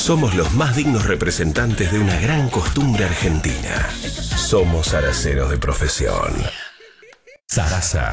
Somos los más dignos representantes de una gran costumbre argentina. Somos araceros de profesión. Sarasa.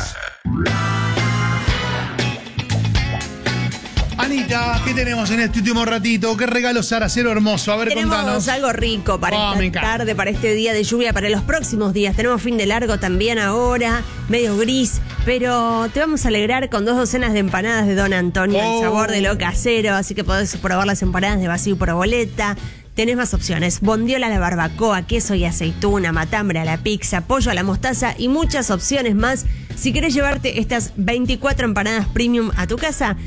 Anita, ¿qué tenemos en este último ratito? ¿Qué regalo saracero hermoso? A ver, tenemos contanos. algo rico para esta tarde, para este día de lluvia, para los próximos días. Tenemos fin de largo también ahora, medio gris, pero te vamos a alegrar con 2 docenas de empanadas de Don Antonio, el sabor de lo casero, así que podés probar las empanadas de vacío por boleta. Tenés más opciones: bondiola a la barbacoa, queso y aceituna, matambre a la pizza, pollo a la mostaza y muchas opciones más. Si querés llevarte estas 24 empanadas premium a tu casa,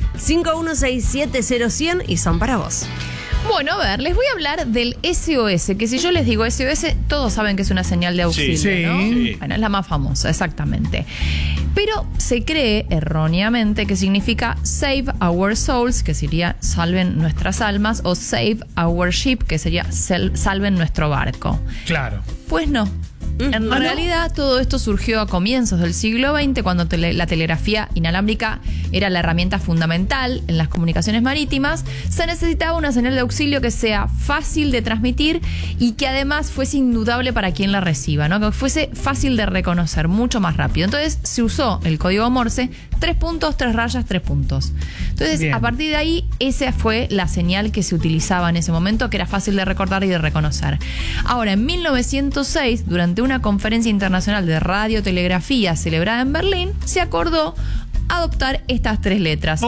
51670100 y son para vos. Bueno, a ver, les voy a hablar del SOS, que si yo les digo SOS, todos saben que es una señal de auxilio, sí, ¿no? Sí. Bueno, es la más famosa, exactamente. Pero se cree erróneamente que significa Save Our Souls, que sería salven nuestras almas, o Save Our Ship, que sería salven nuestro barco. Claro. Pues no. En realidad, todo esto surgió a comienzos del siglo XX, cuando la telegrafía inalámbrica era la herramienta fundamental en las comunicaciones marítimas. Se necesitaba una señal de auxilio que sea fácil de transmitir y que además fuese indudable para quien la reciba, ¿no? Que fuese fácil de reconocer, mucho más rápido. Entonces se usó el código Morse, 3 puntos, 3 rayas, 3 puntos. Entonces, bien, a partir de ahí, esa fue la señal que se utilizaba en ese momento, que era fácil de recordar y de reconocer. Ahora, en 1906, durante una conferencia internacional de radiotelegrafía celebrada en Berlín, se acordó adoptar estas 3 letras.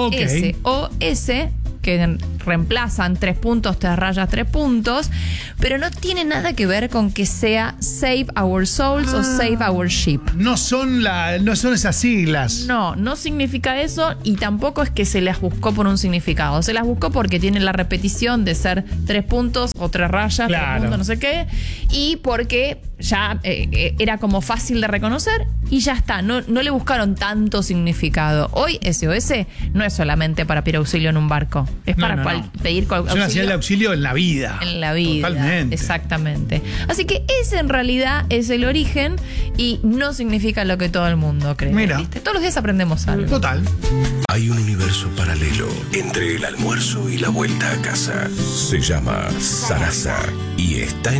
SOS, que reemplazan 3 puntos, 3 rayas, 3 puntos, pero no tiene nada que ver con que sea Save Our Souls o Save Our Ship. No son esas siglas. No significa eso, y tampoco es que se las buscó por un significado. Se las buscó porque tiene la repetición de ser 3 puntos o 3 rayas, claro, 3 puntos, no sé qué, y porque ya era como fácil de reconocer y ya está. No le buscaron tanto significado. Hoy SOS no es solamente para pedir auxilio en un barco. Es para pedir auxilio. Es una señal de auxilio en la vida. En la vida. Totalmente. Exactamente. Así que ese en realidad es el origen y no significa lo que todo el mundo cree. Mira. ¿Viste? Todos los días aprendemos algo. Total. Hay un universo paralelo entre el almuerzo y la vuelta a casa. Se llama Sarasa y está en